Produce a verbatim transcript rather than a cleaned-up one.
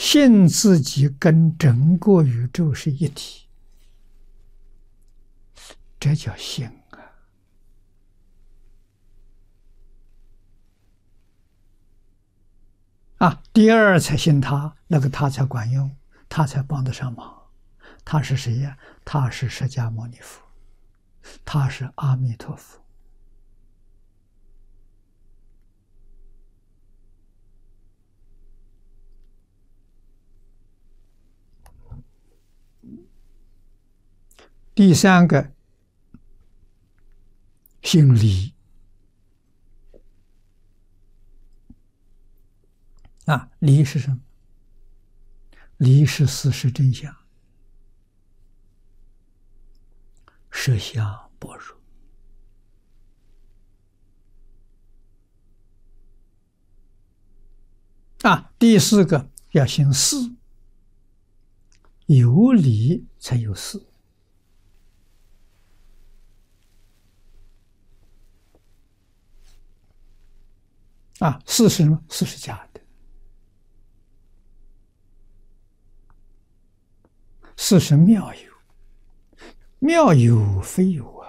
信自己跟整个宇宙是一体，这叫信啊！啊，第二才信他，那个他才管用，他才帮得上忙。他是谁呀？他是释迦牟尼佛，他是阿弥陀佛。第三个信理啊，理是什么？理是事实真相，实相般若。啊，第四个要信事，有理才有事。啊，事是什么？事是假的，事是妙有，妙有非有